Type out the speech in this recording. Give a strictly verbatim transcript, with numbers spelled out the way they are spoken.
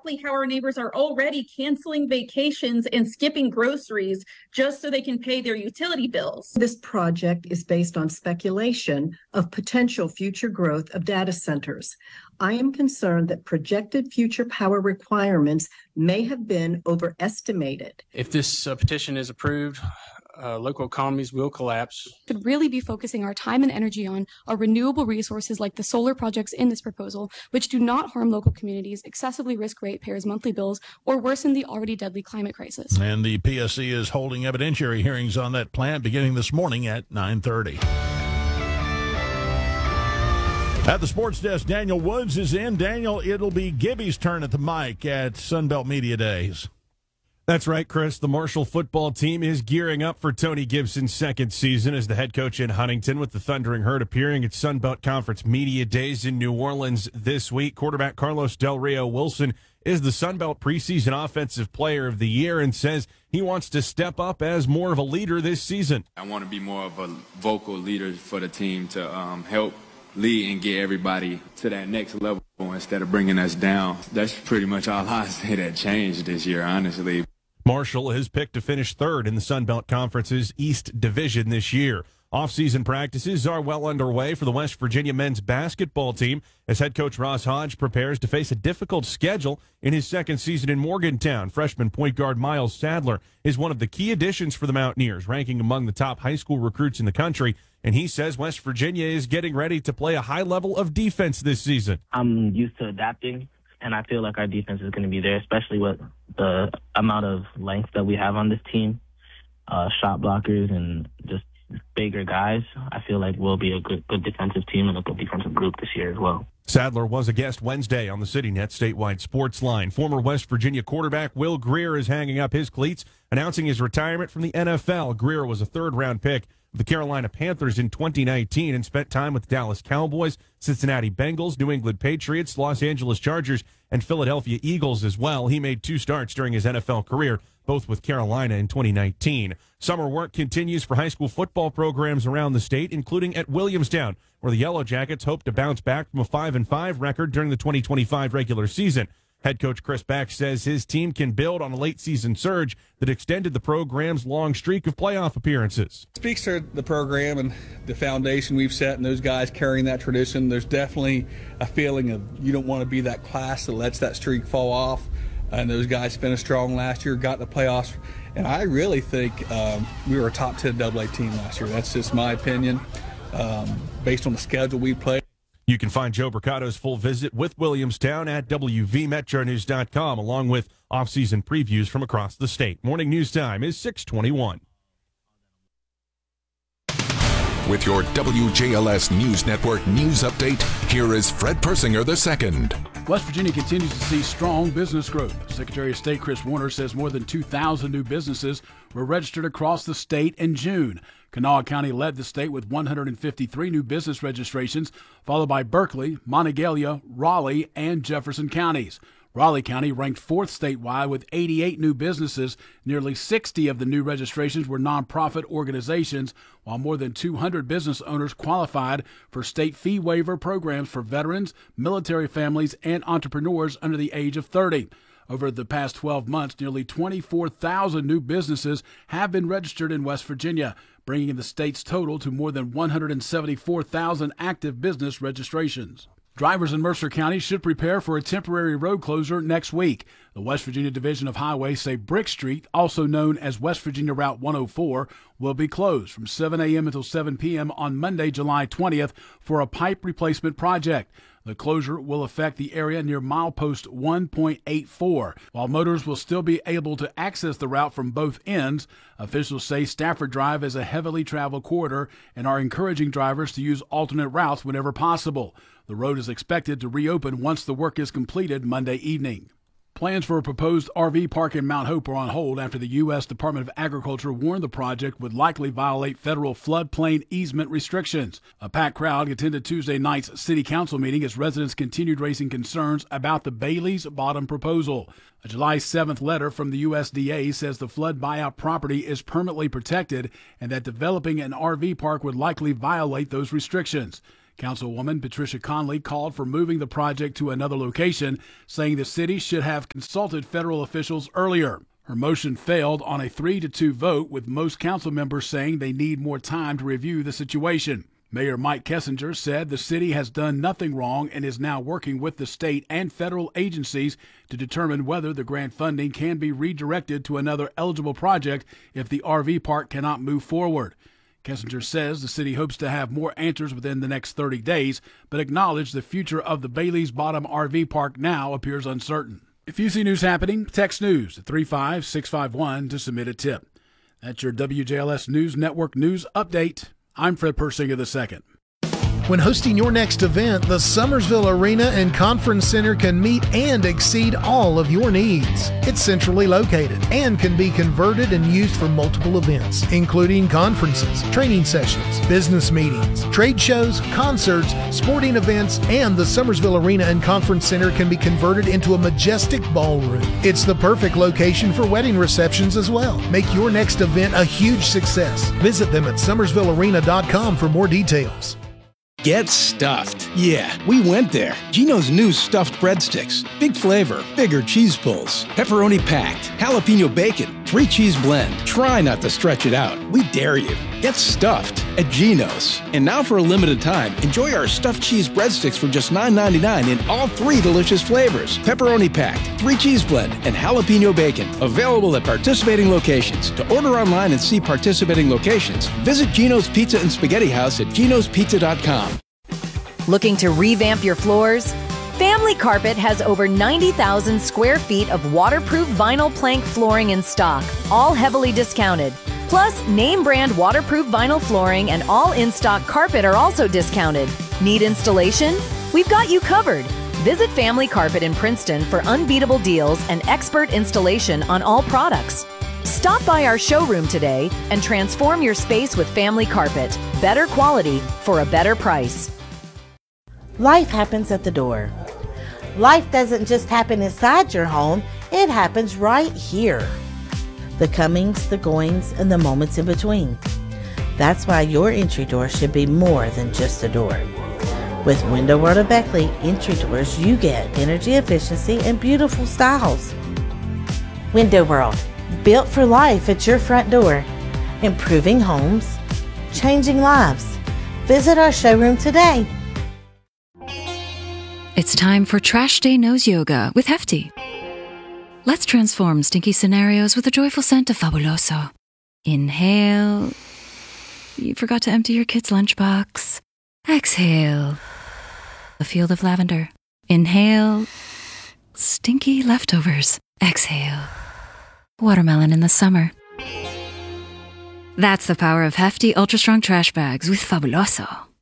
exactly how our neighbors are already canceling vacations and skipping groceries just so they can pay their utility bills. This project is based on speculation of potential future growth of data centers. I am concerned that projected future power requirements may have been overestimated. If this uh, petition is approved, Uh, local economies will collapse. Should really be focusing our time and energy on our renewable resources like the solar projects in this proposal, which do not harm local communities, excessively risk ratepayers' monthly bills, or worsen the already deadly climate crisis. And the P S C is holding evidentiary hearings on that plant beginning this morning at nine thirty. At the sports desk, Daniel Woods is in. Daniel, it'll be Gibby's turn at the mic at Sunbelt Media Days. That's right, Chris. The Marshall football team is gearing up for Tony Gibson's second season as the head coach in Huntington, with the Thundering Herd appearing at Sunbelt Conference Media Days in New Orleans this week. Quarterback Carlos Del Rio Wilson is the Sunbelt preseason offensive player of the year and says he wants to step up as more of a leader this season. I want to be more of a vocal leader for the team to um, help lead and get everybody to that next level instead of bringing us down. That's pretty much all I say that changed this year, honestly. Marshall is picked to finish third in the Sun Belt Conference's East Division this year. Off-season practices are well underway for the West Virginia men's basketball team as head coach Ross Hodge prepares to face a difficult schedule in his second season in Morgantown. Freshman point guard Miles Sadler is one of the key additions for the Mountaineers, ranking among the top high school recruits in the country. And he says West Virginia is getting ready to play a high level of defense this season. I'm used to adapting, and I feel like our defense is going to be there, especially with the amount of length that we have on this team, uh, shot blockers and just bigger guys. I feel like we'll be a good, good defensive team and a good defensive group this year as well. Sadler was a guest Wednesday on the CityNet statewide sports line. Former West Virginia quarterback Will Grier is hanging up his cleats, announcing his retirement from the N F L. Grier was a third-round pick of the Carolina Panthers in twenty nineteen and spent time with the Dallas Cowboys, Cincinnati Bengals, New England Patriots, Los Angeles Chargers, and Philadelphia Eagles as well. He made two starts during his N F L career, both with Carolina in twenty nineteen. Summer work continues for high school football programs around the state, including at Williamstown, where the Yellow Jackets hope to bounce back from a five and five record during the twenty twenty-five regular season. Head coach Chris Beck says his team can build on a late-season surge that extended the program's long streak of playoff appearances. It speaks to the program and the foundation we've set and those guys carrying that tradition. There's definitely a feeling of you don't want to be that class that lets that streak fall off. And those guys finished strong last year, got in the playoffs. And I really think um, we were a top ten double A team last year. That's just my opinion, um, based on the schedule we played. You can find Joe Bricato's full visit with Williamstown at W V Metro News dot com, along with off-season previews from across the state. Morning news time is six twenty-one. With your W J L S News Network news update, here is Fred Persinger the second. West Virginia continues to see strong business growth. Secretary of State Chris Warner says more than two thousand new businesses were registered across the state in June. Kanawha County led the state with one hundred fifty-three new business registrations, followed by Berkeley, Monongalia, Raleigh, and Jefferson counties. Raleigh County ranked fourth statewide with eighty-eight new businesses. Nearly sixty of the new registrations were nonprofit organizations, while more than two hundred business owners qualified for state fee waiver programs for veterans, military families, and entrepreneurs under the age of thirty. Over the past twelve months, nearly twenty-four thousand new businesses have been registered in West Virginia, bringing the state's total to more than one hundred seventy-four thousand active business registrations. Drivers in Mercer County should prepare for a temporary road closure next week. The West Virginia Division of Highways say Brick Street, also known as West Virginia Route one oh four, will be closed from seven a.m. until seven p.m. on Monday, July twentieth for a pipe replacement project. The closure will affect the area near milepost one point eight four. While motors will still be able to access the route from both ends, officials say Stafford Drive is a heavily traveled corridor and are encouraging drivers to use alternate routes whenever possible. The road is expected to reopen once the work is completed Monday evening. Plans for a proposed R V park in Mount Hope are on hold after the U S Department of Agriculture warned the project would likely violate federal floodplain easement restrictions. A packed crowd attended Tuesday night's city council meeting as residents continued raising concerns about the Bailey's Bottom proposal. A July seventh letter from the U S D A says the flood buyout property is permanently protected and that developing an R V park would likely violate those restrictions. Councilwoman Patricia Conley called for moving the project to another location, saying the city should have consulted federal officials earlier. Her motion failed on a three to two vote, with most council members saying they need more time to review the situation. Mayor Mike Kessinger said the city has done nothing wrong and is now working with the state and federal agencies to determine whether the grant funding can be redirected to another eligible project if the R V park cannot move forward. Kessinger says the city hopes to have more answers within the next thirty days, but acknowledged the future of the Bailey's Bottom R V park now appears uncertain. If you see news happening, text news at three five six five one to submit a tip. That's your W J L S News Network news update. I'm Fred Persinger the second. When hosting your next event, the Summersville Arena and Conference Center can meet and exceed all of your needs. It's centrally located and can be converted and used for multiple events, including conferences, training sessions, business meetings, trade shows, concerts, sporting events, and the Summersville Arena and Conference Center can be converted into a majestic ballroom. It's the perfect location for wedding receptions as well. Make your next event a huge success. Visit them at summersville arena dot com for more details. Get stuffed. Yeah, we went there. Gino's new stuffed breadsticks. Big flavor, bigger cheese pulls, pepperoni packed, jalapeno bacon, three cheese blend. Try not to stretch it out. We dare you. Get stuffed at Gino's. And now for a limited time, enjoy our stuffed cheese breadsticks for just nine ninety-nine in all three delicious flavors. Pepperoni packed, three cheese blend, and jalapeno bacon. Available at participating locations. To order online and see participating locations, visit Gino's Pizza and Spaghetti House at ginos pizza dot com. Looking to revamp your floors? Family Carpet has over ninety thousand square feet of waterproof vinyl plank flooring in stock, all heavily discounted. Plus, name brand waterproof vinyl flooring and all in-stock carpet are also discounted. Need installation? We've got you covered. Visit Family Carpet in Princeton for unbeatable deals and expert installation on all products. Stop by our showroom today and transform your space with Family Carpet. Better quality for a better price. Life happens at the door. Life doesn't just happen inside your home, it happens right here. The comings, the goings, and the moments in between. That's why your entry door should be more than just a door. With Window World of Beckley entry doors, you get energy efficiency and beautiful styles. Window World, built for life at your front door. Improving homes, changing lives. Visit our showroom today. It's time for Trash Day Nose Yoga with Hefty. Let's transform stinky scenarios with a joyful scent of Fabuloso. Inhale. You forgot to empty your kid's lunchbox. Exhale. A field of lavender. Inhale. Stinky leftovers. Exhale. Watermelon in the summer. That's the power of Hefty Ultra Strong Trash Bags with Fabuloso.